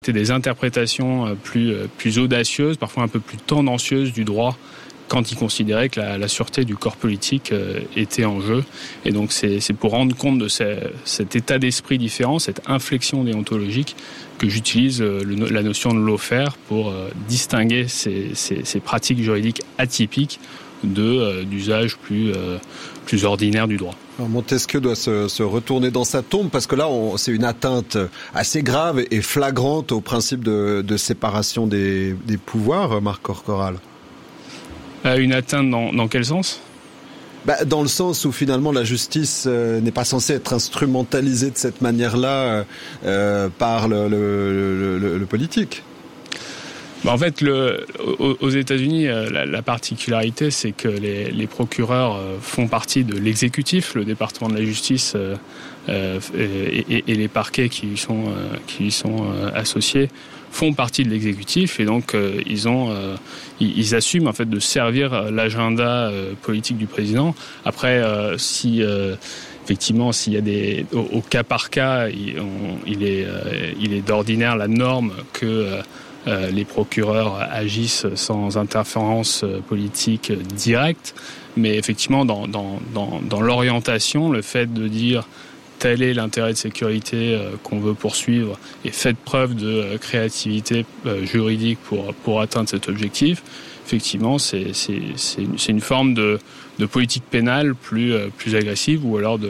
C'était des interprétations plus audacieuses, parfois un peu plus tendancieuses du droit, quand ils considéraient que la sûreté du corps politique était en jeu. Et donc c'est pour rendre compte de cet état d'esprit différent, cette inflexion déontologique, que j'utilise la notion de lawfare pour distinguer ces pratiques juridiques atypiques d'usages plus ordinaires du droit. Alors Montesquieu doit se retourner dans sa tombe parce que là, c'est une atteinte assez grave et flagrante au principe de séparation des pouvoirs, Marc Corcoral. Une atteinte dans quel sens ? Dans le sens où finalement la justice n'est pas censée être instrumentalisée de cette manière-là par le politique. En fait, aux États-Unis, la particularité, c'est que les procureurs font partie de l'exécutif, le département de la justice et les parquets qui y sont associés font partie de l'exécutif, et donc ils assument en fait de servir l'agenda politique du président. Après, effectivement, s'il y a au cas par cas, il est d'ordinaire la norme que les procureurs agissent sans interférence politique directe, mais effectivement dans l'orientation, le fait de dire tel est l'intérêt de sécurité qu'on veut poursuivre et faites preuve de créativité juridique pour atteindre cet objectif, effectivement c'est une forme de politique pénale plus agressive, ou alors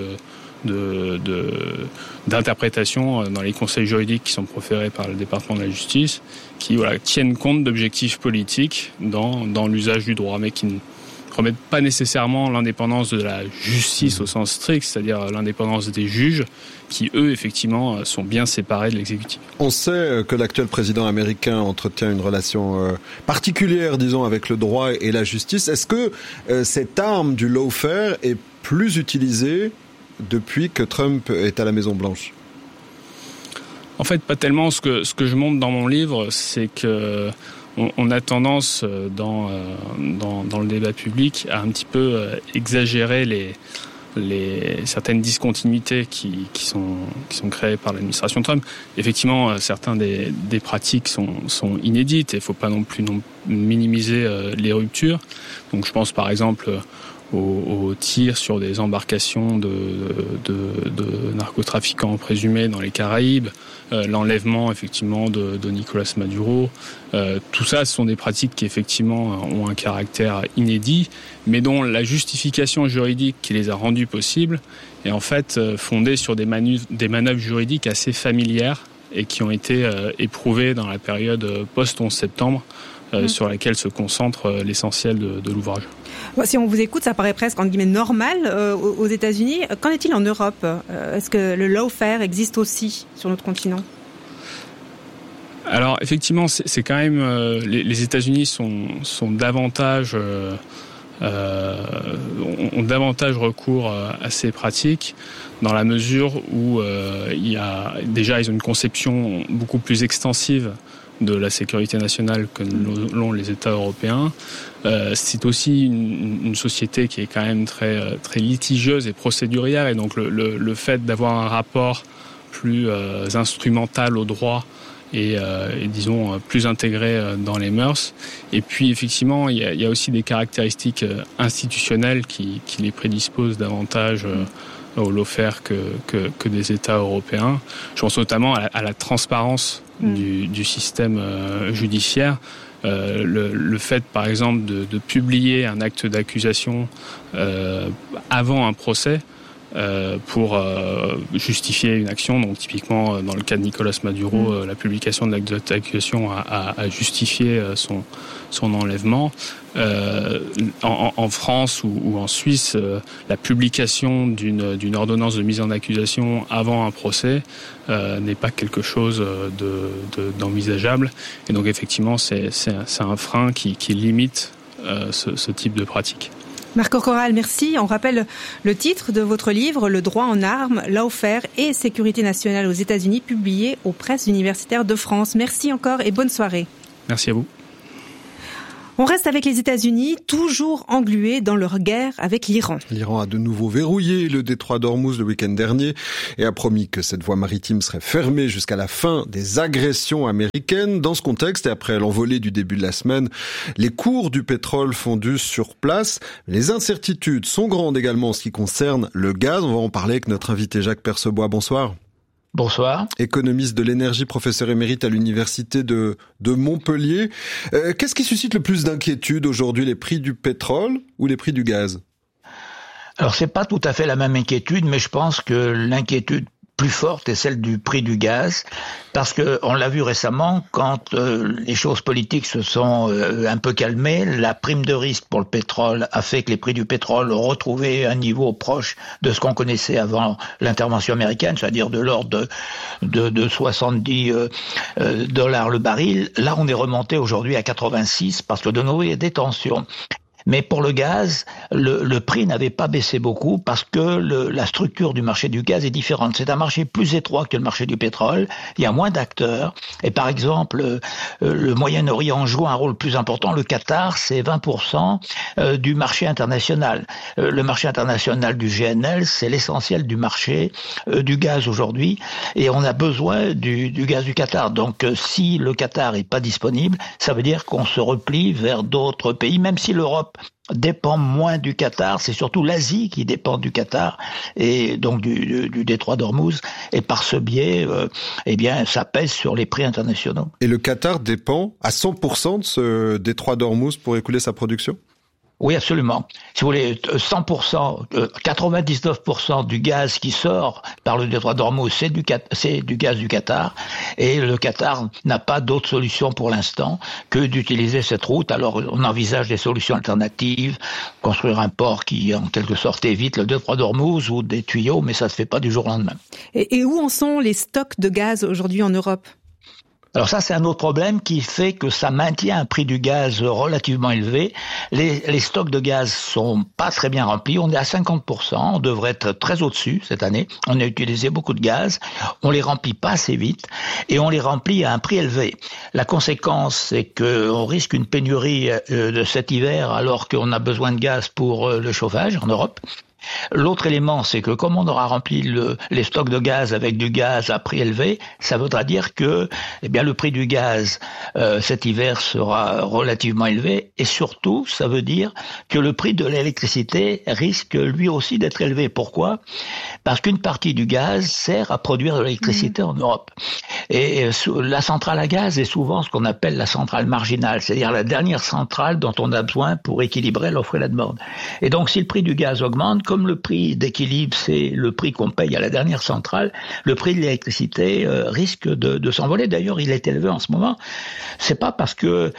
d'interprétation dans les conseils juridiques qui sont proférés par le département de la justice, qui tiennent compte d'objectifs politiques dans l'usage du droit, mais qui ne remettent pas nécessairement l'indépendance de la justice au sens strict, c'est-à-dire l'indépendance des juges, qui eux effectivement sont bien séparés de l'exécutif. On sait que l'actuel président américain entretient une relation particulière, disons, avec le droit et la justice. Est-ce que cette arme du lawfare est plus utilisée depuis que Trump est à la Maison-Blanche? En fait, pas tellement. Ce que je montre dans mon livre, c'est que on a tendance dans le débat public à un petit peu exagérer certaines discontinuités qui sont créées par l'administration Trump. Effectivement, certains des pratiques sont inédites, et il ne faut pas non plus minimiser les ruptures. Donc je pense par exemple aux tirs sur des embarcations de narcotrafiquants présumés dans les Caraïbes, l'enlèvement effectivement de Nicolás Maduro. Tout ça, ce sont des pratiques qui effectivement ont un caractère inédit, mais dont la justification juridique qui les a rendues possibles est en fait fondée sur des manœuvres juridiques assez familières et qui ont été éprouvées dans la période post-11 septembre, sur laquelle se concentre l'essentiel de l'ouvrage. Si on vous écoute, ça paraît presque, entre guillemets, normal aux États-Unis. Qu'en est-il en Europe ? Est-ce que le lawfare existe aussi sur notre continent ? Alors, effectivement, c'est quand même... les États-Unis sont davantage... ont davantage recours à ces pratiques, dans la mesure où ils ont une conception beaucoup plus extensive de la sécurité nationale que l'ont les États européens. C'est aussi une société qui est quand même très litigieuse et procédurière, et donc le fait d'avoir un rapport plus instrumental au droit et disons plus intégré dans les mœurs. Et puis effectivement, il y a aussi des caractéristiques institutionnelles qui les prédisposent davantage au lawfare que des États européens. Je pense notamment à la transparence du système judiciaire. Le fait, par exemple, de publier un acte d'accusation avant un procès pour justifier une action. Donc typiquement, dans le cas de Nicolás Maduro, la publication de l'acte d'accusation a justifié son enlèvement. En France ou en Suisse, la publication d'une ordonnance de mise en accusation avant un procès n'est pas quelque chose d'envisageable. Et donc effectivement, c'est un frein qui limite ce type de pratique. Marc Corcoral, merci. On rappelle le titre de votre livre, Le droit en armes, lawfare et sécurité nationale aux États-Unis, publié aux presses universitaires de France. Merci encore et bonne soirée. Merci à vous. On reste avec les États-Unis, toujours englués dans leur guerre avec l'Iran. L'Iran a de nouveau verrouillé le détroit d'Ormuz le week-end dernier et a promis que cette voie maritime serait fermée jusqu'à la fin des agressions américaines. Dans ce contexte, et après l'envolée du début de la semaine, les cours du pétrole fondus sur place. Les incertitudes sont grandes également en ce qui concerne le gaz. On va en parler avec notre invité Jacques Percebois. Bonsoir. Bonsoir. Économiste de l'énergie, professeur émérite à l'université de Montpellier. Qu'est-ce qui suscite le plus d'inquiétude aujourd'hui, les prix du pétrole ou les prix du gaz? Alors c'est pas tout à fait la même inquiétude, mais je pense que l'inquiétude plus forte est celle du prix du gaz, parce que on l'a vu récemment, quand les choses politiques se sont un peu calmées, la prime de risque pour le pétrole a fait que les prix du pétrole ont retrouvé un niveau proche de ce qu'on connaissait avant l'intervention américaine, c'est-à-dire de l'ordre de 70 dollars le baril. Là, on est remonté aujourd'hui à 86 parce que de nouveau il y a des tensions. Mais pour le gaz, le prix n'avait pas baissé beaucoup parce que la structure du marché du gaz est différente. C'est un marché plus étroit que le marché du pétrole. Il y a moins d'acteurs. Et par exemple, le Moyen-Orient joue un rôle plus important. Le Qatar, c'est 20% du marché international. Le marché international du GNL, c'est l'essentiel du marché du gaz aujourd'hui. Et on a besoin du gaz du Qatar. Donc, si le Qatar est pas disponible, ça veut dire qu'on se replie vers d'autres pays, même si l'Europe dépend moins du Qatar, c'est surtout l'Asie qui dépend du Qatar et donc du détroit d'Ormuz, et par ce biais, eh bien, ça pèse sur les prix internationaux. Et le Qatar dépend à 100% de ce détroit d'Ormuz pour écouler sa production? Oui, absolument. Si vous voulez, 100%, 99% du gaz qui sort par le détroit d'Ormuz, c'est du gaz du Qatar. Et le Qatar n'a pas d'autre solution pour l'instant que d'utiliser cette route. Alors, on envisage des solutions alternatives, construire un port qui, en quelque sorte, évite le détroit d'Ormuz ou des tuyaux, mais ça se fait pas du jour au lendemain. Et où en sont les stocks de gaz aujourd'hui en Europe ? Alors ça, c'est un autre problème qui fait que ça maintient un prix du gaz relativement élevé. Les stocks de gaz sont pas très bien remplis. On est à 50%. On devrait être très au-dessus cette année. On a utilisé beaucoup de gaz. On les remplit pas assez vite et on les remplit à un prix élevé. La conséquence, c'est qu'on risque une pénurie de cet hiver alors qu'on a besoin de gaz pour le chauffage en Europe. L'autre élément, c'est que comme on aura rempli les stocks de gaz avec du gaz à prix élevé, ça voudra dire que, eh bien, le prix du gaz cet hiver sera relativement élevé, et surtout, ça veut dire que le prix de l'électricité risque lui aussi d'être élevé. Pourquoi ? Parce qu'une partie du gaz sert à produire de l'électricité en Europe. Et la centrale à gaz est souvent ce qu'on appelle la centrale marginale, c'est-à-dire la dernière centrale dont on a besoin pour équilibrer l'offre et la demande. Et donc, si le prix du gaz augmente, comme le prix d'équilibre, c'est le prix qu'on paye à la dernière centrale, le prix de l'électricité risque de s'envoler. D'ailleurs, il est élevé en ce moment. C'est pas parce que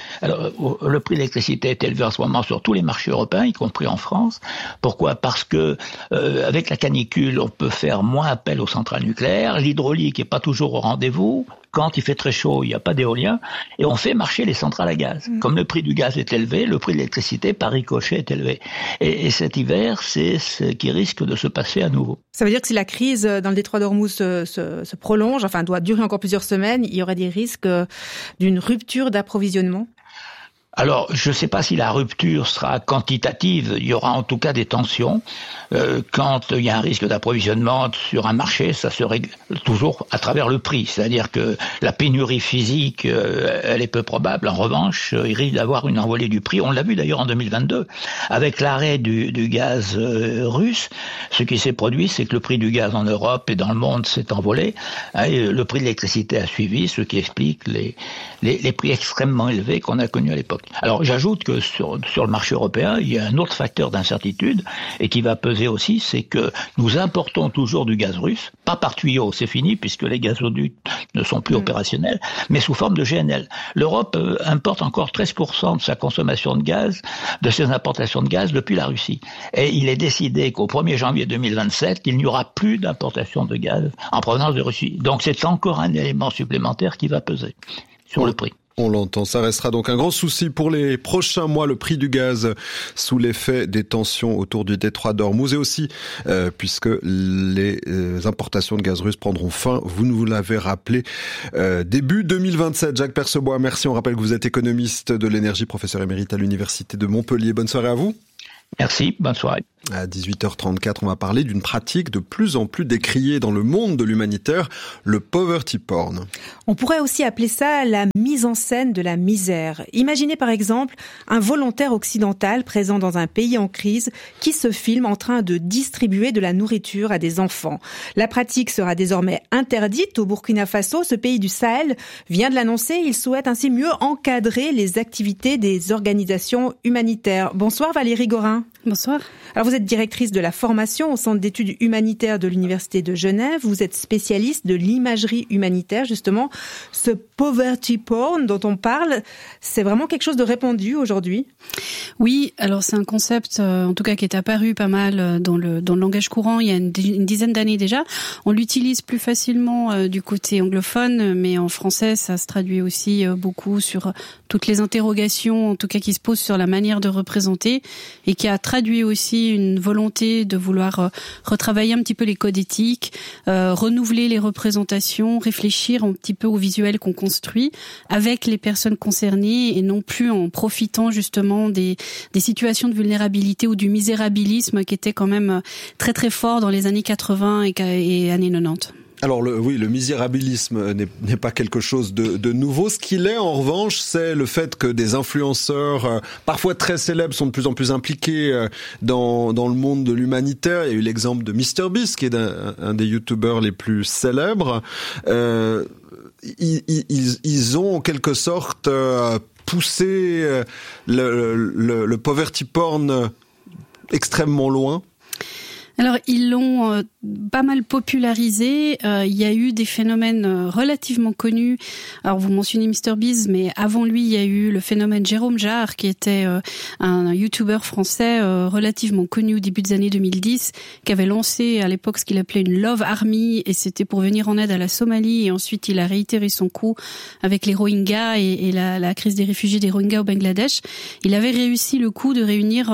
le prix de l'électricité est élevé en ce moment sur tous les marchés européens, y compris en France. Pourquoi ? Parce que avec la canicule, on peut faire moins appel aux centrales nucléaires. L'hydraulique est pas toujours au rendez-vous. Quand il fait très chaud, il n'y a pas d'éolien, et on fait marcher les centrales à gaz. Comme le prix du gaz est élevé, le prix de l'électricité par ricochet est élevé. Et cet hiver, c'est ce qui risque de se passer à nouveau. Ça veut dire que si la crise dans le détroit d'Ormuz se prolonge, enfin doit durer encore plusieurs semaines, il y aurait des risques d'une rupture d'approvisionnement ? Alors, je ne sais pas si la rupture sera quantitative, il y aura en tout cas des tensions. Quand il y a un risque d'approvisionnement sur un marché, ça se règle toujours à travers le prix. C'est-à-dire que la pénurie physique, elle est peu probable. En revanche, il risque d'avoir une envolée du prix. On l'a vu d'ailleurs en 2022. Avec l'arrêt du gaz russe, ce qui s'est produit, c'est que le prix du gaz en Europe et dans le monde s'est envolé. Et le prix de l'électricité a suivi, ce qui explique les prix extrêmement élevés qu'on a connus à l'époque. Alors j'ajoute que sur le marché européen, il y a un autre facteur d'incertitude et qui va peser aussi, c'est que nous importons toujours du gaz russe, pas par tuyau, c'est fini puisque les gazoducs ne sont plus opérationnels, mais sous forme de GNL. L'Europe importe encore 13% de sa consommation de gaz, de ses importations de gaz depuis la Russie. Et il est décidé qu'au 1er janvier 2027, il n'y aura plus d'importation de gaz en provenance de Russie. Donc c'est encore un élément supplémentaire qui va peser sur le prix. On l'entend, ça restera donc un grand souci pour les prochains mois, le prix du gaz sous l'effet des tensions autour du détroit d'Ormuz et aussi puisque les importations de gaz russe prendront fin, vous nous l'avez rappelé, début 2027. Jacques Percebois, merci. On rappelle que vous êtes économiste de l'énergie, professeur émérite à l'Université de Montpellier. Bonne soirée à vous. Merci, bonne soirée. À 18h34, on va parler d'une pratique de plus en plus décriée dans le monde de l'humanitaire, le poverty porn. On pourrait aussi appeler ça la mise en scène de la misère. Imaginez par exemple un volontaire occidental présent dans un pays en crise qui se filme en train de distribuer de la nourriture à des enfants. La pratique sera désormais interdite au Burkina Faso. Ce pays du Sahel vient de l'annoncer. Il souhaite ainsi mieux encadrer les activités des organisations humanitaires. Bonsoir Valérie Gorin. Bonsoir. Alors vous êtes directrice de la formation au Centre d'études humanitaires de l'Université de Genève. Vous êtes spécialiste de l'imagerie humanitaire. Justement, ce poverty porn dont on parle, c'est vraiment quelque chose de répandu aujourd'hui? Oui, alors c'est un concept en tout cas qui est apparu pas mal dans le langage courant il y a une dizaine d'années déjà. On l'utilise plus facilement du côté anglophone, mais en français ça se traduit aussi beaucoup sur toutes les interrogations en tout cas qui se posent sur la manière de représenter et qui a traduit aussi une volonté de vouloir retravailler un petit peu les codes éthiques, renouveler les représentations, réfléchir un petit peu au visuel qu'on construit avec les personnes concernées et non plus en profitant justement des situations de vulnérabilité ou du misérabilisme qui était quand même très très fort dans les années 80 et années 90. Alors le misérabilisme n'est pas quelque chose de nouveau. Ce qu'il est en revanche, c'est le fait que des influenceurs, parfois très célèbres, sont de plus en plus impliqués dans le monde de l'humanitaire. Il y a eu l'exemple de MrBeast, qui est un des youtubeurs les plus célèbres. Ils ont en quelque sorte poussé le poverty porn extrêmement loin. Alors, ils l'ont pas mal popularisé. Il y a eu des phénomènes relativement connus. Alors, vous mentionnez MrBeast, mais avant lui, il y a eu le phénomène Jérôme Jarre, qui était un youtubeur français relativement connu au début des années 2010, qui avait lancé à l'époque ce qu'il appelait une Love Army, et c'était pour venir en aide à la Somalie. Et ensuite, il a réitéré son coup avec les Rohingyas et la crise des réfugiés des Rohingyas au Bangladesh. Il avait réussi le coup de réunir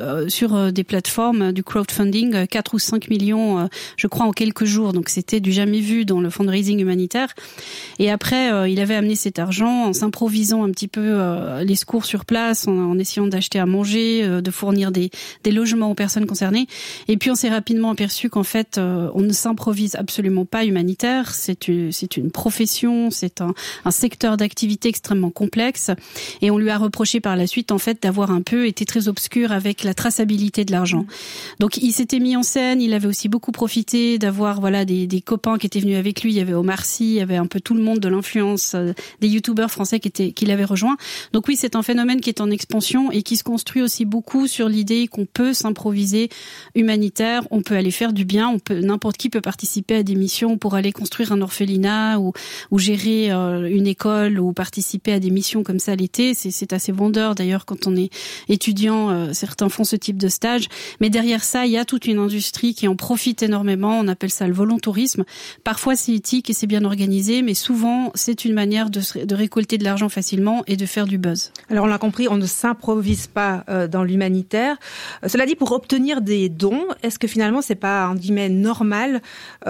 sur des plateformes du crowdfunding 4 ou 5 millions, je crois, en quelques jours. Donc, c'était du jamais vu dans le fundraising humanitaire. Et après, il avait amené cet argent en s'improvisant un petit peu les secours sur place, en essayant d'acheter à manger, de fournir des logements aux personnes concernées. Et puis, on s'est rapidement aperçu qu'en fait, on ne s'improvise absolument pas humanitaire. C'est une profession, c'est un secteur d'activité extrêmement complexe. Et on lui a reproché par la suite, en fait, d'avoir un peu été très obscur avec la traçabilité de l'argent. Donc, il s'était mis en scène, il avait aussi beaucoup profité d'avoir des copains qui étaient venus avec lui. Il y avait Omar Sy, il y avait un peu tout le monde de l'influence, des youtubeurs français qui l'avaient rejoint. Donc oui, c'est un phénomène qui est en expansion et qui se construit aussi beaucoup sur l'idée qu'on peut s'improviser humanitaire, on peut aller faire du bien, n'importe qui peut participer à des missions pour aller construire un orphelinat ou gérer une école ou participer à des missions comme ça l'été. C'est assez vendeur d'ailleurs quand on est étudiant, certains font ce type de stage. Mais derrière ça, il y a toute une industrie qui en profite énormément. On appelle ça le volontourisme. Parfois, c'est éthique et c'est bien organisé, mais souvent, c'est une manière de récolter de l'argent facilement et de faire du buzz. Alors, on l'a compris, on ne s'improvise pas dans l'humanitaire. Cela dit, pour obtenir des dons, est-ce que finalement, c'est pas, en guillemets, normal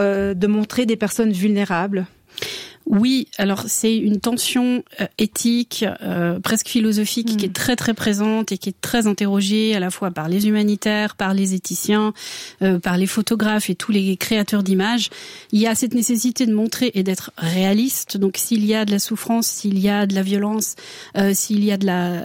de montrer des personnes vulnérables ? Oui, alors c'est une tension éthique, presque philosophique, qui est très très présente et qui est très interrogée à la fois par les humanitaires, par les éthiciens, par les photographes et tous les créateurs d'images. Il y a cette nécessité de montrer et d'être réaliste. Donc s'il y a de la souffrance, s'il y a de la violence, s'il y a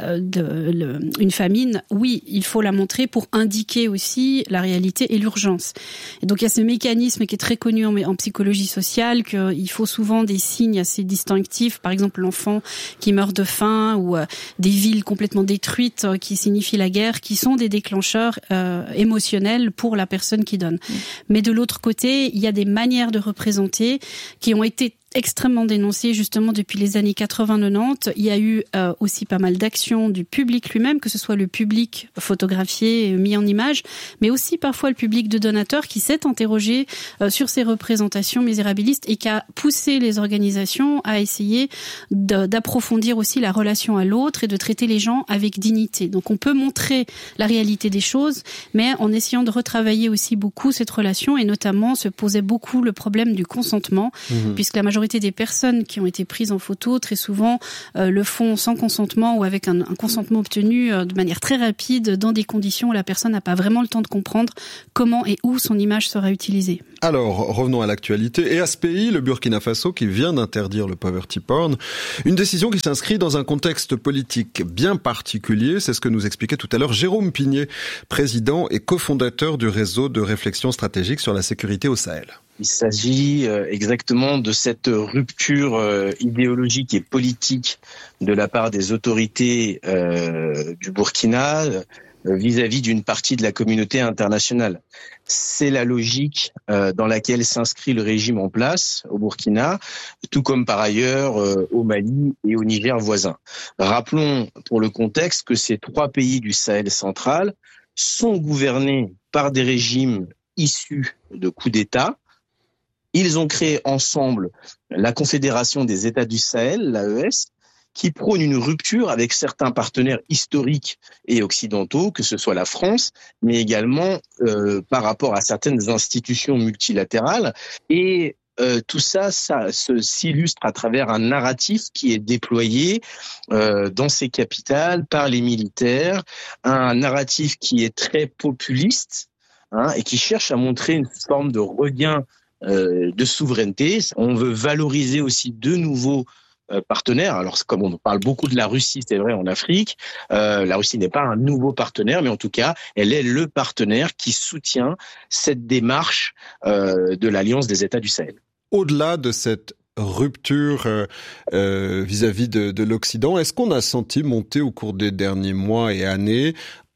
une famine, oui, il faut la montrer pour indiquer aussi la réalité et l'urgence. Et donc il y a ce mécanisme qui est très connu en psychologie sociale, qu'il faut souvent des signes assez distinctifs, par exemple l'enfant qui meurt de faim ou des villes complètement détruites qui signifient la guerre, qui sont des déclencheurs émotionnels pour la personne qui donne. Mais de l'autre côté, il y a des manières de représenter qui ont été extrêmement dénoncé justement depuis les années 80-90. Il y a eu aussi pas mal d'actions du public lui-même, que ce soit le public photographié, mis en image, mais aussi parfois le public de donateurs qui s'est interrogé sur ces représentations misérabilistes et qui a poussé les organisations à essayer d'approfondir aussi la relation à l'autre et de traiter les gens avec dignité. Donc on peut montrer la réalité des choses, mais en essayant de retravailler aussi beaucoup cette relation, et notamment se posait beaucoup le problème du consentement, puisque la majorité des personnes qui ont été prises en photo très souvent le font sans consentement ou avec un consentement obtenu de manière très rapide dans des conditions où la personne n'a pas vraiment le temps de comprendre comment et où son image sera utilisée. Alors, revenons à l'actualité et à ce pays, le Burkina Faso, qui vient d'interdire le poverty porn. Une décision qui s'inscrit dans un contexte politique bien particulier. C'est ce que nous expliquait tout à l'heure Jérôme Pigné, président et cofondateur du réseau de réflexion stratégique sur la sécurité au Sahel. Il s'agit exactement de cette rupture idéologique et politique de la part des autorités du Burkina vis-à-vis d'une partie de la communauté internationale. C'est la logique dans laquelle s'inscrit le régime en place au Burkina, tout comme par ailleurs au Mali et au Niger voisin. Rappelons pour le contexte que ces trois pays du Sahel central sont gouvernés par des régimes issus de coups d'État. Ils ont créé ensemble la Confédération des États du Sahel, l'AES, qui prône une rupture avec certains partenaires historiques et occidentaux, que ce soit la France, mais également par rapport à certaines institutions multilatérales. Et tout ça s'illustre à travers un narratif qui est déployé dans ces capitales par les militaires, un narratif qui est très populiste et qui cherche à montrer une forme de regain de souveraineté. On veut valoriser aussi de nouveaux partenaires. Alors, comme on parle beaucoup de la Russie, c'est vrai, en Afrique, la Russie n'est pas un nouveau partenaire, mais en tout cas, elle est le partenaire qui soutient cette démarche de l'Alliance des États du Sahel. Au-delà de cette rupture vis-à-vis de l'Occident, est-ce qu'on a senti monter au cours des derniers mois et années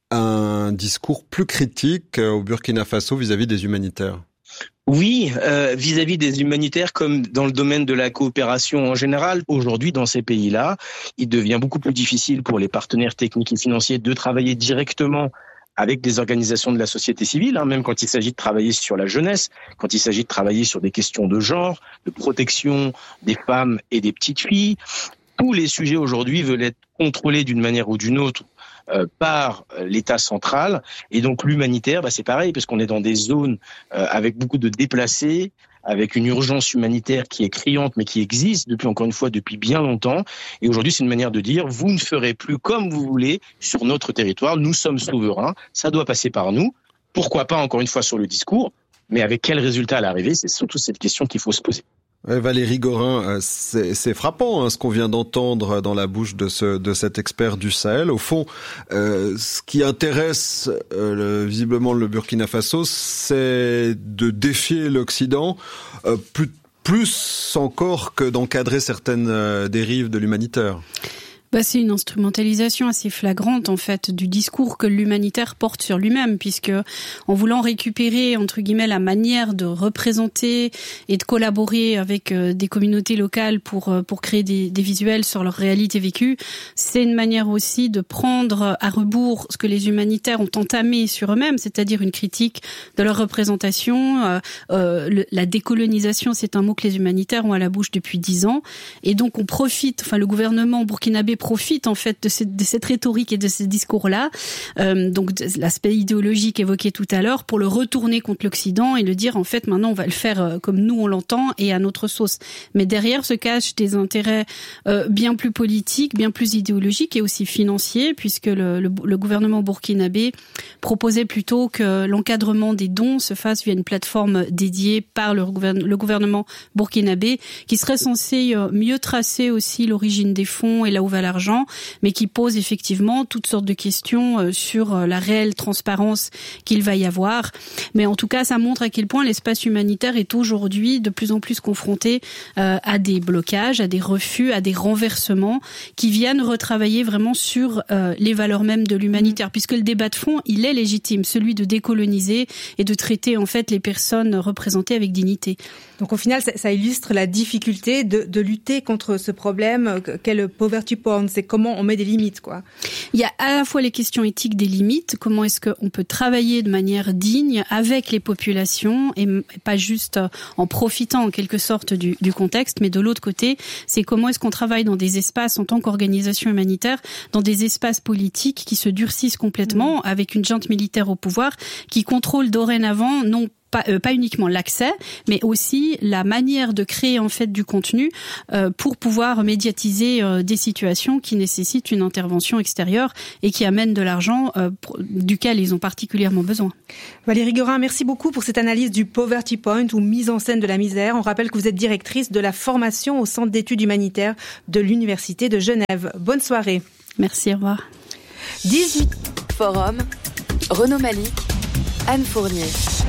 un discours plus critique au Burkina Faso vis-à-vis des humanitaires ? Oui, vis-à-vis des humanitaires comme dans le domaine de la coopération en général, aujourd'hui dans ces pays-là, il devient beaucoup plus difficile pour les partenaires techniques et financiers de travailler directement avec des organisations de la société civile, même quand il s'agit de travailler sur la jeunesse, quand il s'agit de travailler sur des questions de genre, de protection des femmes et des petites filles. Tous les sujets aujourd'hui veulent être contrôlés d'une manière ou d'une autre par l'État central, et donc l'humanitaire, c'est pareil, parce qu'on est dans des zones avec beaucoup de déplacés, avec une urgence humanitaire qui est criante, mais qui existe depuis bien longtemps. Et aujourd'hui, c'est une manière de dire, vous ne ferez plus comme vous voulez sur notre territoire, nous sommes souverains, ça doit passer par nous. Pourquoi pas, encore une fois, sur le discours, mais avec quel résultat à l'arrivée, c'est surtout cette question qu'il faut se poser. Valérie Gorin, c'est frappant ce qu'on vient d'entendre dans la bouche de cet expert du Sahel. Au fond, ce qui intéresse visiblement le Burkina Faso, c'est de défier l'Occident plus encore que d'encadrer certaines dérives de l'humanitaire. C'est une instrumentalisation assez flagrante en fait du discours que l'humanitaire porte sur lui-même, puisque en voulant récupérer entre guillemets la manière de représenter et de collaborer avec des communautés locales pour créer des visuels sur leur réalité vécue, c'est une manière aussi de prendre à rebours ce que les humanitaires ont entamé sur eux-mêmes, c'est-à-dire une critique de leur représentation. La décolonisation, c'est un mot que les humanitaires ont à la bouche depuis 10 ans, et donc on profite, le gouvernement burkinabé profite en fait de cette rhétorique et de ces discours-là, donc l'aspect idéologique évoqué tout à l'heure, pour le retourner contre l'Occident et le dire en fait maintenant on va le faire comme nous on l'entend et à notre sauce. Mais derrière se cachent des intérêts bien plus politiques, bien plus idéologiques et aussi financiers, puisque le gouvernement burkinabé proposait plutôt que l'encadrement des dons se fasse via une plateforme dédiée par le gouvernement burkinabé, qui serait censé mieux tracer aussi l'origine des fonds et là où va d'argent, mais qui pose effectivement toutes sortes de questions sur la réelle transparence qu'il va y avoir. Mais en tout cas, ça montre à quel point l'espace humanitaire est aujourd'hui de plus en plus confronté à des blocages, à des refus, à des renversements qui viennent retravailler vraiment sur les valeurs mêmes de l'humanitaire, puisque le débat de fond, il est légitime, celui de décoloniser et de traiter en fait les personnes représentées avec dignité. Donc au final, ça illustre la difficulté de lutter contre ce problème qu'est le poverty porn. C'est comment on met des limites, quoi. Il y a à la fois les questions éthiques des limites, comment est-ce qu'on peut travailler de manière digne avec les populations et pas juste en profitant en quelque sorte du contexte, mais de l'autre côté, c'est comment est-ce qu'on travaille dans des espaces en tant qu'organisation humanitaire, dans des espaces politiques qui se durcissent complètement avec une junte militaire au pouvoir qui contrôle dorénavant non pas uniquement l'accès, mais aussi la manière de créer en fait du contenu pour pouvoir médiatiser des situations qui nécessitent une intervention extérieure et qui amènent de l'argent duquel ils ont particulièrement besoin. Valérie Guerin, merci beaucoup pour cette analyse du Poverty Point ou mise en scène de la misère. On rappelle que vous êtes directrice de la formation au Centre d'études humanitaires de l'Université de Genève. Bonne soirée. Merci, au revoir. 18 Forum, Renaud Malik, Anne Fournier.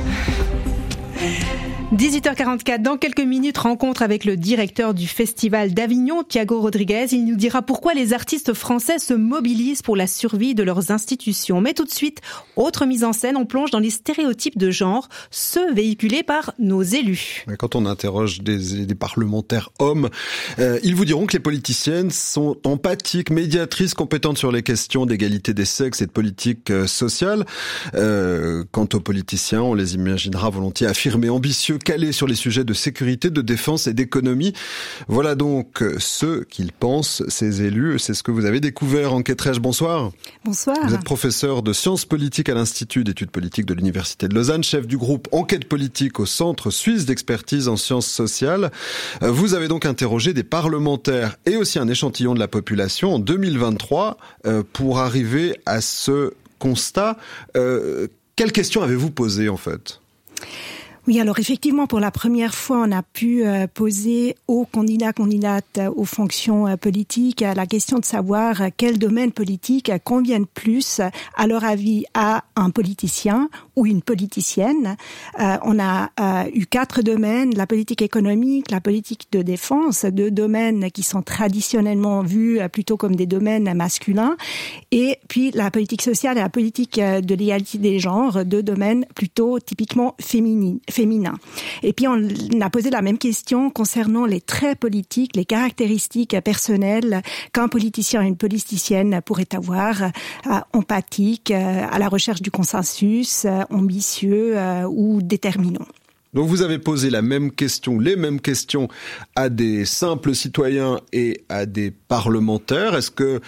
18h44, dans quelques minutes, rencontre avec le directeur du Festival d'Avignon, Thiago Rodriguez. Il nous dira pourquoi les artistes français se mobilisent pour la survie de leurs institutions. Mais tout de suite, autre mise en scène, on plonge dans les stéréotypes de genre, ceux véhiculés par nos élus. Quand on interroge des parlementaires hommes, ils vous diront que les politiciennes sont empathiques, médiatrices, compétentes sur les questions d'égalité des sexes et de politique sociale. Quant aux politiciens, on les imaginera volontiers affirmés, ambitieux, calés sur les sujets de sécurité, de défense et d'économie. Voilà donc ce qu'ils pensent, ces élus. C'est ce que vous avez découvert. Enquête Rèche, bonsoir. Bonsoir. Vous êtes professeur de sciences politiques à l'Institut d'études politiques de l'Université de Lausanne, chef du groupe Enquête politique au Centre suisse d'expertise en sciences sociales. Vous avez donc interrogé des parlementaires et aussi un échantillon de la population en 2023 pour arriver à ce constat. Quelles questions avez-vous posées en fait ? Oui, alors effectivement, pour la première fois, on a pu poser aux candidates aux fonctions politiques la question de savoir quel domaine politique conviennent plus, à leur avis, à un politicien ou une politicienne. On a eu 4 domaines, la politique économique, la politique de défense, 2 domaines qui sont traditionnellement vus plutôt comme des domaines masculins, et puis la politique sociale et la politique de l'égalité des genres, 2 domaines plutôt typiquement féminins. Et puis on a posé la même question concernant les traits politiques, les caractéristiques personnelles qu'un politicien et une politicienne pourraient avoir, empathique, à la recherche du consensus, ambitieux ou déterminant. Donc vous avez posé la même question, les mêmes questions à des simples citoyens et à des parlementaires. Est-ce que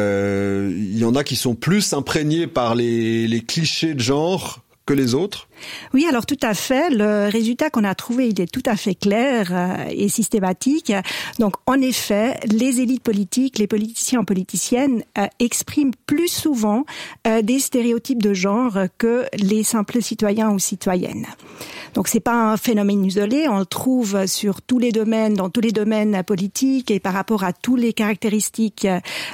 y en a qui sont plus imprégnés par les clichés de genre que les autres ? Oui, alors tout à fait. Le résultat qu'on a trouvé, il est tout à fait clair et systématique. Donc, en effet, les élites politiques, les politiciens et politiciennes expriment plus souvent des stéréotypes de genre que les simples citoyens ou citoyennes. Donc, c'est pas un phénomène isolé. On le trouve sur tous les domaines, dans tous les domaines politiques et par rapport à toutes les caractéristiques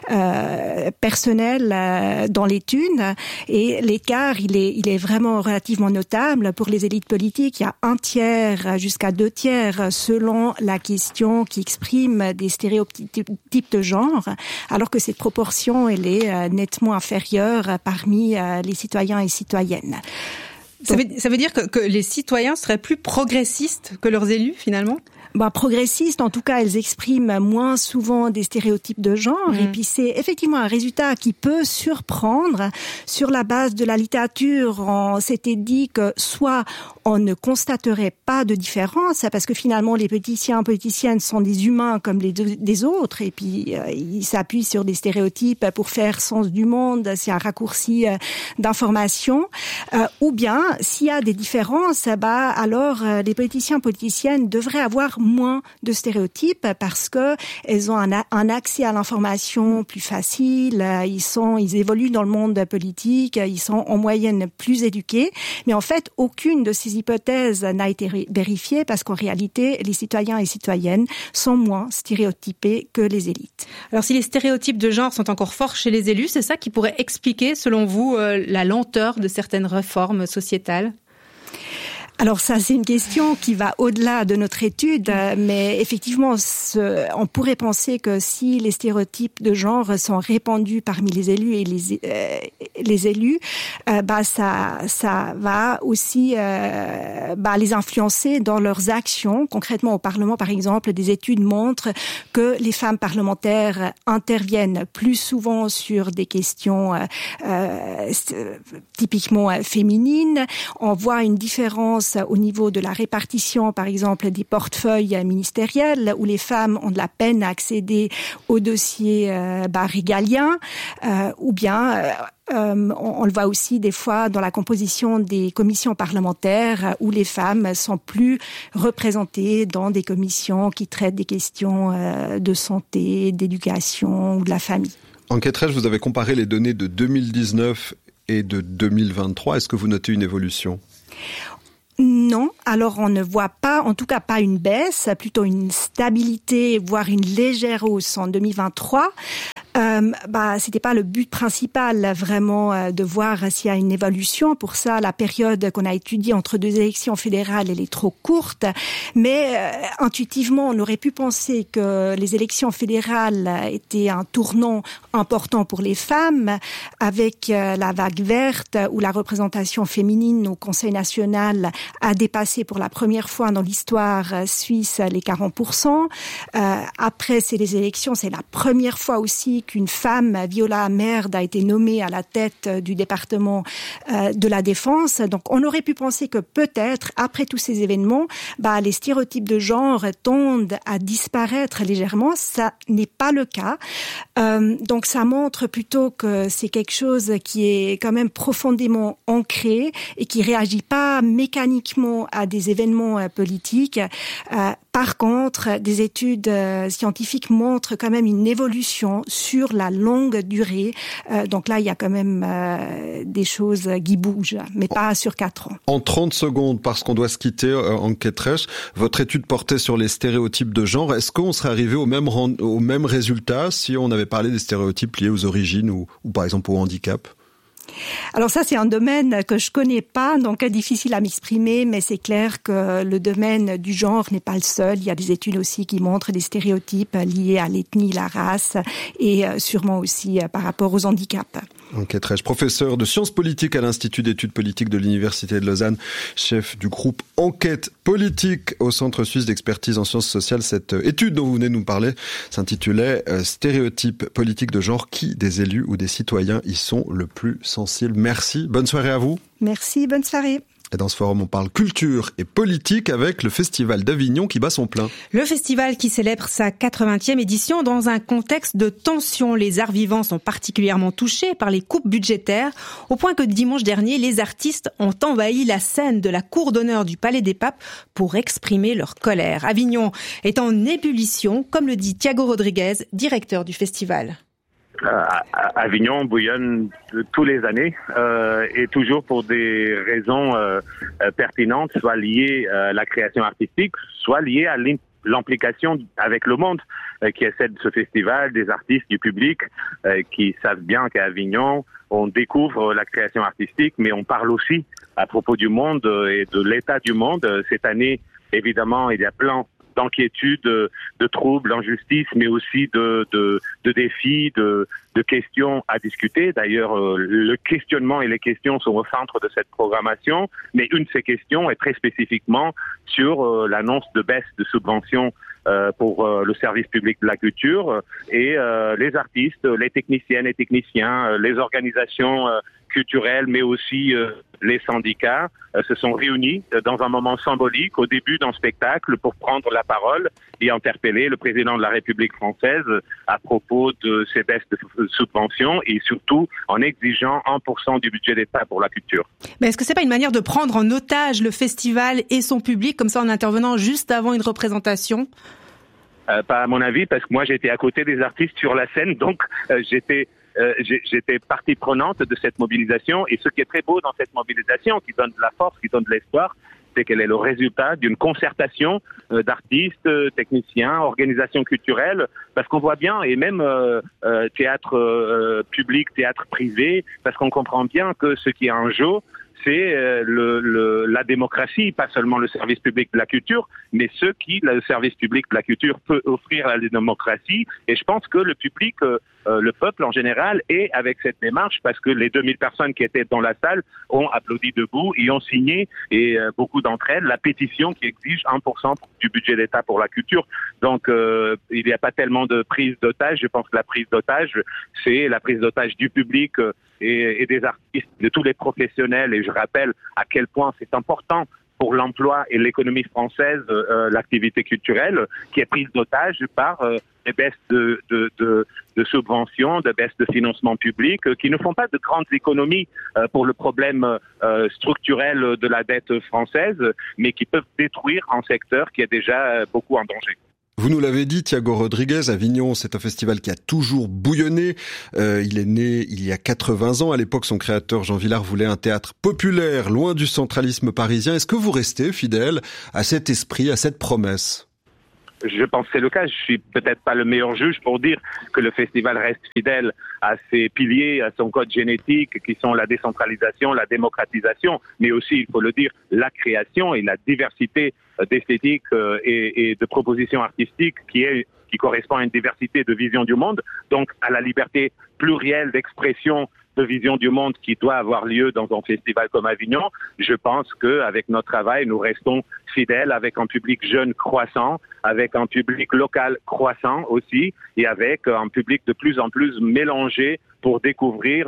personnelles dans l'étude. Et l'écart, il est vraiment relativement notable pour les élites politiques. Il y a 1/3 jusqu'à 2/3 selon la question qui exprime des stéréotypes de genre, alors que cette proportion, elle est nettement inférieure parmi les citoyens et citoyennes. Ça veut dire que les citoyens seraient plus progressistes que leurs élus, finalement ? Progressistes, en tout cas, elles expriment moins souvent des stéréotypes de genre. Et puis, c'est effectivement un résultat qui peut surprendre. Sur la base de la littérature, on s'était dit que soit on ne constaterait pas de différence, parce que finalement, les politiciens et politiciennes sont des humains comme des autres, et puis ils s'appuient sur des stéréotypes pour faire sens du monde, c'est un raccourci d'information. Ou bien, s'il y a des différences, alors les politiciens et politiciennes devraient avoir moins de stéréotypes parce que elles ont un accès à l'information plus facile, ils évoluent dans le monde politique, ils sont en moyenne plus éduqués. Mais en fait, aucune de ces hypothèses n'a été vérifiée parce qu'en réalité, les citoyens et citoyennes sont moins stéréotypés que les élites. Alors si les stéréotypes de genre sont encore forts chez les élus, c'est ça qui pourrait expliquer, selon vous, la lenteur de certaines réformes sociétales ? Alors ça, c'est une question qui va au-delà de notre étude, mais effectivement, on pourrait penser que si les stéréotypes de genre sont répandus parmi les élus et les élus, ça va aussi les influencer dans leurs actions. Concrètement, au Parlement, par exemple, des études montrent que les femmes parlementaires interviennent plus souvent sur des questions typiquement féminines. On voit une différence au niveau de la répartition, par exemple, des portefeuilles ministériels, où les femmes ont de la peine à accéder aux dossiers régaliens, ou bien on le voit aussi des fois dans la composition des commissions parlementaires, où les femmes sont plus représentées dans des commissions qui traitent des questions de santé, d'éducation ou de la famille. Enquête Reich, vous avez comparé les données de 2019 et de 2023. Est-ce que vous notez une évolution ? Non, alors on ne voit pas, en tout cas pas une baisse, plutôt une stabilité, voire une légère hausse en 2023. C'était pas le but principal vraiment de voir s'il y a une évolution. Pour ça, la période qu'on a étudiée entre deux élections fédérales, elle est trop courte. Mais intuitivement, on aurait pu penser que les élections fédérales étaient un tournant important pour les femmes, avec la vague verte où la représentation féminine au Conseil national a dépassé pour la première fois dans l'histoire suisse les 40%. Après ces élections, c'est la première fois aussi qu'une femme, Viola Amherd, a été nommée à la tête du département de la Défense. Donc, on aurait pu penser que peut-être, après tous ces événements, les stéréotypes de genre tendent à disparaître légèrement. Ça n'est pas le cas. Donc, ça montre plutôt que c'est quelque chose qui est quand même profondément ancré et qui réagit pas mécaniquement à des événements politiques. Par contre, des études scientifiques montrent quand même une évolution sur la longue durée. Donc là, il y a quand même des choses qui bougent, mais pas sur 4 ans. En 30 secondes, parce qu'on doit se quitter, Enquête Reich, votre étude portait sur les stéréotypes de genre. Est-ce qu'on serait arrivé au même résultat si on avait parlé des stéréotypes liés aux origines ou par exemple au handicap ? Alors ça, c'est un domaine que je connais pas, donc difficile à m'exprimer, mais c'est clair que le domaine du genre n'est pas le seul. Il y a des études aussi qui montrent des stéréotypes liés à l'ethnie, la race et sûrement aussi par rapport aux handicaps. Enquête Reich, professeur de sciences politiques à l'Institut d'études politiques de l'Université de Lausanne, chef du groupe Enquête politique au Centre suisse d'expertise en sciences sociales. Cette étude dont vous venez de nous parler s'intitulait « Stéréotypes politiques de genre, qui des élus ou des citoyens y sont le plus sensibles ». Merci, bonne soirée à vous. Merci, bonne soirée. Et dans ce forum, on parle culture et politique avec le Festival d'Avignon qui bat son plein. Le festival qui célèbre sa 80e édition dans un contexte de tension. Les arts vivants sont particulièrement touchés par les coupes budgétaires, au point que dimanche dernier, les artistes ont envahi la scène de la cour d'honneur du Palais des Papes pour exprimer leur colère. Avignon est en ébullition, comme le dit Thiago Rodriguez, directeur du festival. Avignon bouillonne tous les années et toujours pour des raisons pertinentes, soit liées à la création artistique, soit liées à l'implication avec le monde qui essaie de ce festival, des artistes, du public qui savent bien qu'à Avignon, on découvre la création artistique, mais on parle aussi à propos du monde et de l'état du monde. Cette année, évidemment, il y a plein d'inquiétudes, de troubles, d'injustices, mais aussi de défis, de questions à discuter. D'ailleurs, le questionnement et les questions sont au centre de cette programmation, mais une de ces questions est très spécifiquement sur l'annonce de baisse de subventions pour le service public de la culture et les artistes, les techniciennes et techniciens, les organisations culturels, mais aussi les syndicats se sont réunis dans un moment symbolique au début d'un spectacle pour prendre la parole et interpeller le président de la République française à propos de ces baisses de subventions et surtout en exigeant 1% du budget d'État pour la culture. Mais est-ce que c'est pas une manière de prendre en otage le festival et son public comme ça en intervenant juste avant une représentation? Pas à mon avis, parce que moi j'étais à côté des artistes sur la scène, donc j'étais partie prenante de cette mobilisation. Et ce qui est très beau dans cette mobilisation, qui donne de la force, qui donne de l'espoir, c'est qu'elle est le résultat d'une concertation d'artistes, techniciens, organisations culturelles, parce qu'on voit bien, et même théâtre public, théâtre privé, parce qu'on comprend bien que ce qui est en jeu, c'est la démocratie, pas seulement le service public de la culture, mais ce qui, le service public de la culture peut offrir à la démocratie. Et je pense que le public, le peuple en général, est avec cette démarche parce que les 2000 personnes qui étaient dans la salle ont applaudi debout et ont signé, et beaucoup d'entre elles, la pétition qui exige 1% du budget d'État pour la culture. Donc, il n'y a pas tellement de prise d'otage. Je pense que la prise d'otage, c'est la prise d'otage du public et des artistes, de tous les professionnels. Et je rappelle à quel point c'est important pour l'emploi et l'économie française, l'activité culturelle, qui est prise d'otage par des baisses de subventions, des baisses de financement public, qui ne font pas de grandes économies pour le problème structurel de la dette française, mais qui peuvent détruire un secteur qui est déjà beaucoup en danger. Vous nous l'avez dit, Thiago Rodrigues, Avignon, c'est un festival qui a toujours bouillonné. Il est né il y a 80 ans. À l'époque, son créateur, Jean Vilar, voulait un théâtre populaire, loin du centralisme parisien. Est-ce que vous restez fidèle à cet esprit, à cette promesse ? Je pense que c'est le cas. Je suis peut-être pas le meilleur juge pour dire que le festival reste fidèle à ses piliers, à son code génétique, qui sont la décentralisation, la démocratisation, mais aussi, il faut le dire, la création et la diversité d'esthétique et de propositions artistiques qui correspond à une diversité de vision du monde, donc à la liberté plurielle d'expression de vision du monde qui doit avoir lieu dans un festival comme Avignon. Je pense qu'avec notre travail, nous restons fidèles avec un public jeune croissant, avec un public local croissant aussi, et avec un public de plus en plus mélangé pour découvrir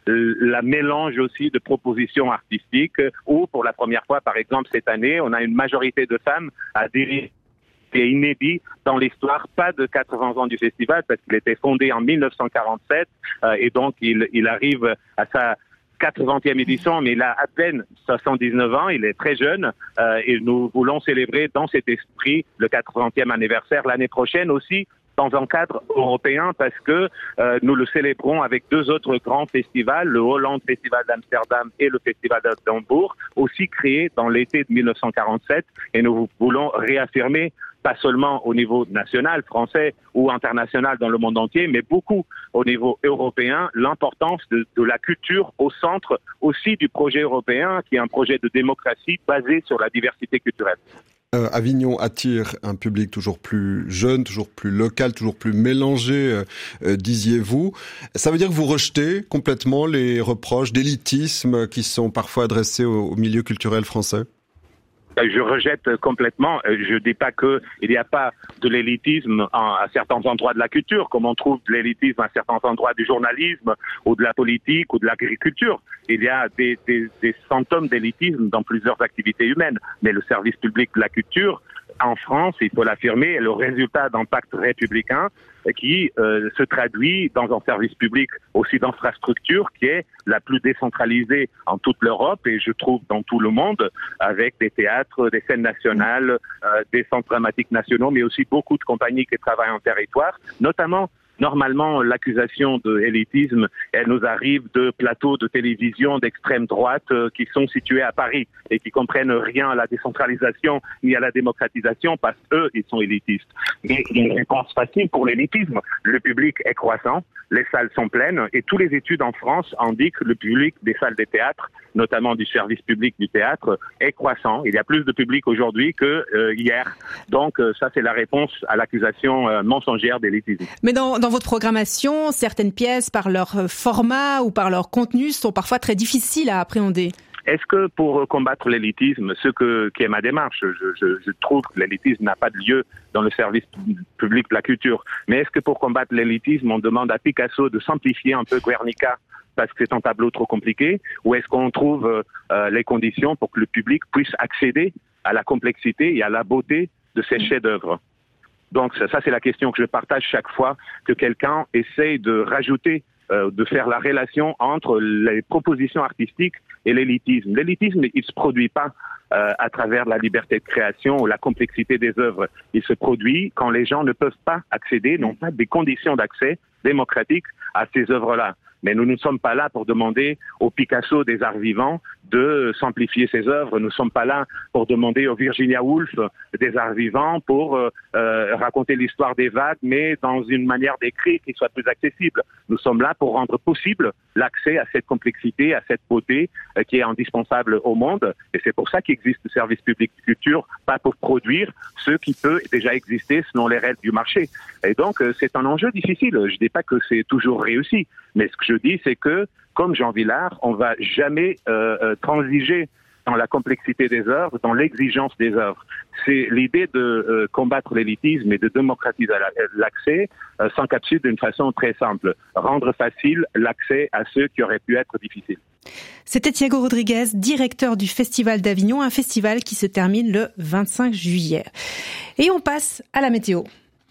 la mélange aussi de propositions artistiques, où pour la première fois, par exemple, cette année, on a une majorité de femmes à diriger. C'est inédit dans l'histoire, pas de 80 ans du festival, parce qu'il était fondé en 1947, et donc il arrive à sa 80e édition, mais il a à peine 79 ans, il est très jeune, et nous voulons célébrer dans cet esprit le 80e anniversaire l'année prochaine aussi, dans un cadre européen, parce que nous le célébrons avec deux autres grands festivals, le Holland Festival d'Amsterdam et le Festival d'Hambourg, aussi créés dans l'été de 1947, et nous voulons réaffirmer pas seulement au niveau national, français ou international dans le monde entier, mais beaucoup au niveau européen, l'importance de la culture au centre aussi du projet européen, qui est un projet de démocratie basé sur la diversité culturelle. Avignon attire un public toujours plus jeune, toujours plus local, toujours plus mélangé, disiez-vous. Ça veut dire que vous rejetez complètement les reproches d'élitisme qui sont parfois adressés au milieu culturel français ? Je rejette complètement. Je dis pas que il n'y a pas de l'élitisme à certains endroits de la culture, comme on trouve de l'élitisme à certains endroits du journalisme ou de la politique ou de l'agriculture. Il y a des symptômes d'élitisme dans plusieurs activités humaines. Mais le service public de la culture, en France, il faut l'affirmer, est le résultat d'un pacte républicain qui se traduit dans un service public aussi d'infrastructure qui est la plus décentralisée en toute l'Europe et je trouve dans tout le monde, avec des théâtres, des scènes nationales, des centres dramatiques nationaux, mais aussi beaucoup de compagnies qui travaillent en territoire, notamment. Normalement, l'accusation de élitisme, elle nous arrive de plateaux de télévision d'extrême droite qui sont situés à Paris et qui comprennent rien à la décentralisation ni à la démocratisation parce qu'eux, ils sont élitistes. Mais il y a une réponse facile pour l'élitisme. Le public est croissant, les salles sont pleines et toutes les études en France indiquent que le public des salles des théâtres, notamment du service public du théâtre, est croissant. Il y a plus de public aujourd'hui que hier. Donc ça, c'est la réponse à l'accusation mensongère d'élitisme. Mais dans votre programmation, certaines pièces, par leur format ou par leur contenu, sont parfois très difficiles à appréhender. Est-ce que pour combattre l'élitisme, qui est ma démarche, je trouve que l'élitisme n'a pas de lieu dans le service public de la culture, mais est-ce que pour combattre l'élitisme, on demande à Picasso de simplifier un peu Guernica parce que c'est un tableau trop compliqué, ou est-ce qu'on trouve les conditions pour que le public puisse accéder à la complexité et à la beauté de ces chefs-d'œuvre? Donc ça c'est la question que je partage chaque fois que quelqu'un essaye de rajouter, de faire la relation entre les propositions artistiques et l'élitisme. L'élitisme, il se produit pas à travers la liberté de création ou la complexité des œuvres. Il se produit quand les gens ne peuvent pas accéder, n'ont pas des conditions d'accès démocratiques à ces œuvres-là. Mais nous ne sommes pas là pour demander au Picasso des arts vivants de simplifier ses œuvres. Nous ne sommes pas là pour demander au Virginia Woolf des arts vivants pour raconter l'histoire des vagues, mais dans une manière d'écrire qui soit plus accessible. Nous sommes là pour rendre possible l'accès à cette complexité, à cette beauté qui est indispensable au monde. Et c'est pour ça qu'existe le service public de culture, pas pour produire ce qui peut déjà exister selon les règles du marché. Et donc, c'est un enjeu difficile. Je dis pas que c'est toujours réussi, mais ce que je dis, c'est que, comme Jean Vilar, on va jamais transiger dans la complexité des œuvres, dans l'exigence des œuvres. C'est l'idée de combattre l'élitisme et de démocratiser l'accès s'encapsule d'une façon très simple. Rendre facile l'accès à ceux qui auraient pu être difficiles. C'était Thiago Rodriguez, directeur du Festival d'Avignon, un festival qui se termine le 25 juillet. Et on passe à la météo.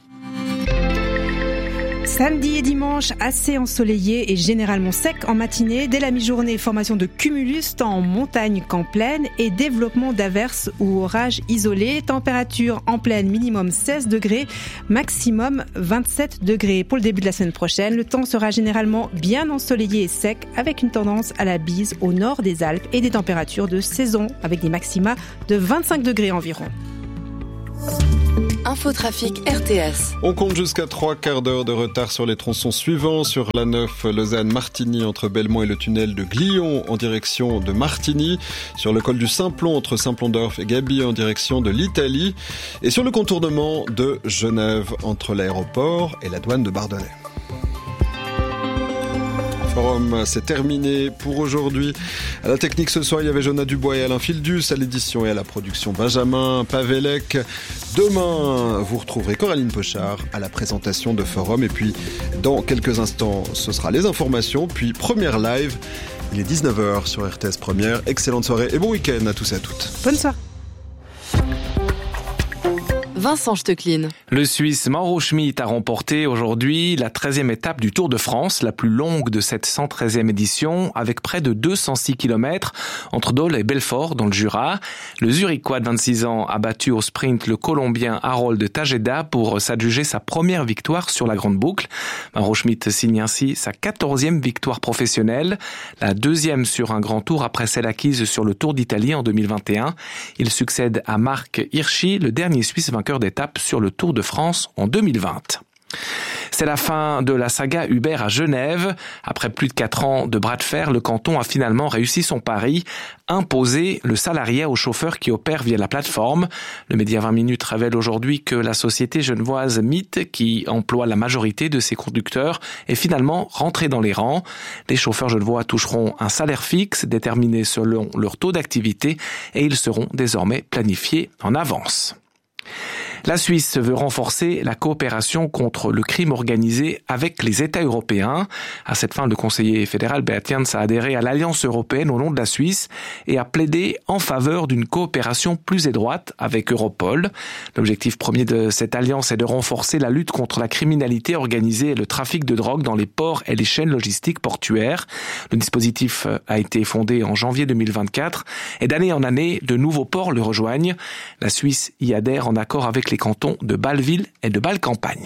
Samedi et dimanche, assez ensoleillé et généralement sec en matinée. Dès la mi-journée, formation de cumulus tant en montagne qu'en plaine et développement d'averses ou orages isolés. Température en plaine minimum 16 degrés, maximum 27 degrés. Pour le début de la semaine prochaine, le temps sera généralement bien ensoleillé et sec avec une tendance à la bise au nord des Alpes et des températures de saison avec des maxima de 25 degrés environ. Infotrafic RTS. On compte jusqu'à 3/4 d'heure de retard sur les tronçons suivants. Sur la 9 Lausanne-Martigny entre Belmont et le tunnel de Glion en direction de Martigny. Sur le col du Simplon entre Simplon-Dorf et Gaby en direction de l'Italie. Et sur le contournement de Genève entre l'aéroport et la douane de Bardonnay. Forum, c'est terminé pour aujourd'hui. À la technique ce soir, il y avait Jonah Dubois et Alain Fildus, à l'édition et à la production Benjamin Pavelec. Demain, vous retrouverez Coraline Pochard à la présentation de Forum. Et puis, dans quelques instants, ce sera les informations. Puis, première live, il est 19h sur RTS Première. Excellente soirée et bon week-end à tous et à toutes. Bonne soirée. Vincent Stecklin. Le Suisse Mauro Schmid a remporté aujourd'hui la 13e étape du Tour de France, la plus longue de cette 113e édition, avec près de 206 km entre Dole et Belfort dans le Jura. Le Zurichois de 26 ans a battu au sprint le Colombien Harold Tejeda pour s'adjuger sa première victoire sur la Grande Boucle. Mauro Schmid signe ainsi sa 14e victoire professionnelle, la 2e sur un grand tour après celle acquise sur le Tour d'Italie en 2021. Il succède à Marc Hirschi, le dernier Suisse vainqueur d'étape sur le Tour de France en 2020. C'est la fin de la saga Uber à Genève. Après plus de 4 ans de bras de fer, le canton a finalement réussi son pari, imposer le salariat aux chauffeurs qui opèrent via la plateforme. Le média 20 minutes révèle aujourd'hui que la société genevoise Mythe, qui emploie la majorité de ses conducteurs, est finalement rentrée dans les rangs. Les chauffeurs genevois toucheront un salaire fixe déterminé selon leur taux d'activité et ils seront désormais planifiés en avance. La Suisse veut renforcer la coopération contre le crime organisé avec les États européens. À cette fin, le conseiller fédéral Beat Jans a adhéré à l'Alliance européenne au nom de la Suisse et a plaidé en faveur d'une coopération plus étroite avec Europol. L'objectif premier de cette alliance est de renforcer la lutte contre la criminalité organisée et le trafic de drogue dans les ports et les chaînes logistiques portuaires. Le dispositif a été fondé en janvier 2024 et d'année en année, de nouveaux ports le rejoignent. La Suisse y adhère en accord avec les cantons de Bâle-Ville et de Bâle-Campagne.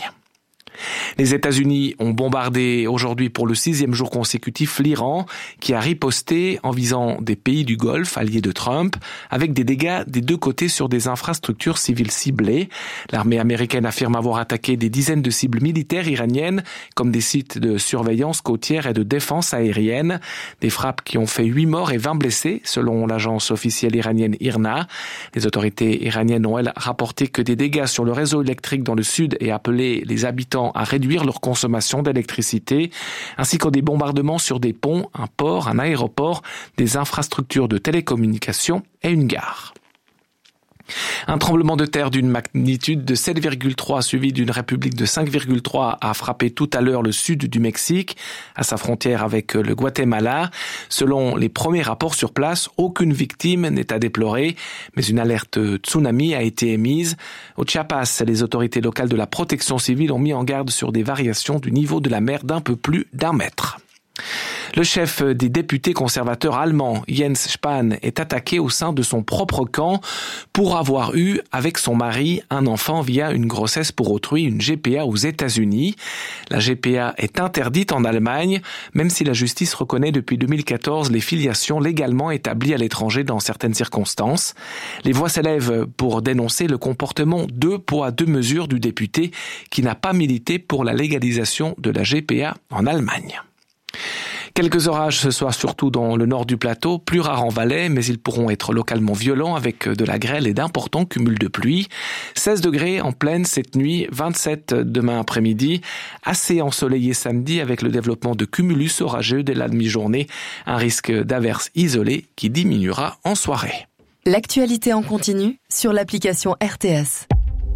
Les États-Unis ont bombardé aujourd'hui pour le 6e jour consécutif l'Iran, qui a riposté en visant des pays du Golfe alliés de Trump, avec des dégâts des deux côtés sur des infrastructures civiles ciblées. L'armée américaine affirme avoir attaqué des dizaines de cibles militaires iraniennes, comme des sites de surveillance côtière et de défense aérienne. Des frappes qui ont fait 8 morts et 20 blessés, selon l'agence officielle iranienne IRNA. Les autorités iraniennes ont, elles, rapporté que des dégâts sur le réseau électrique dans le sud et appelé les habitants à réduire leur consommation d'électricité, ainsi que des bombardements sur des ponts, un port, un aéroport, des infrastructures de télécommunications et une gare. Un tremblement de terre d'une magnitude de 7,3 suivi d'une république de 5,3 a frappé tout à l'heure le sud du Mexique, à sa frontière avec le Guatemala. Selon les premiers rapports sur place, aucune victime n'est à déplorer, mais une alerte tsunami a été émise. Au Chiapas, les autorités locales de la protection civile ont mis en garde sur des variations du niveau de la mer d'un peu plus d'1 mètre. Le chef des députés conservateurs allemands, Jens Spahn, est attaqué au sein de son propre camp pour avoir eu, avec son mari, un enfant via une grossesse pour autrui, une GPA aux États-Unis. La GPA est interdite en Allemagne, même si la justice reconnaît depuis 2014 les filiations légalement établies à l'étranger dans certaines circonstances. Les voix s'élèvent pour dénoncer le comportement 2 poids 2 mesures du député qui n'a pas milité pour la légalisation de la GPA en Allemagne. Quelques orages ce soir, surtout dans le nord du plateau, plus rares en Valais, mais ils pourront être localement violents avec de la grêle et d'importants cumuls de pluie. 16 degrés en plaine cette nuit, 27 demain après-midi. Assez ensoleillé samedi avec le développement de cumulus orageux dès la demi-journée. Un risque d'averses isolées qui diminuera en soirée. L'actualité en continu sur l'application RTS.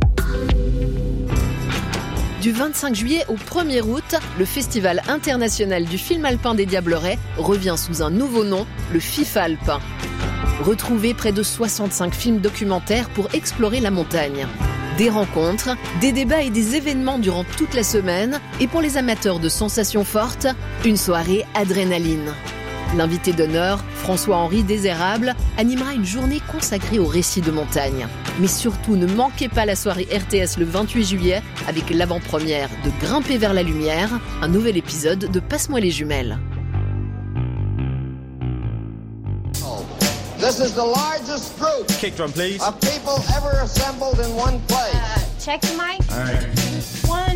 Du 25 juillet au 1er août, le Festival international du film alpin des Diablerets revient sous un nouveau nom, le FIFALP. Retrouvez près de 65 films documentaires pour explorer la montagne. Des rencontres, des débats et des événements durant toute la semaine. Et pour les amateurs de sensations fortes, une soirée adrénaline. L'invité d'honneur, François-Henri Désérable, animera une journée consacrée aux récits de montagne. Mais surtout, ne manquez pas la soirée RTS le 28 juillet avec l'avant-première de Grimper vers la lumière, un nouvel épisode de Passe-moi les jumelles. This is the largest group kick drum, please. of people ever assembled in one place. Check the mic. All right. 1,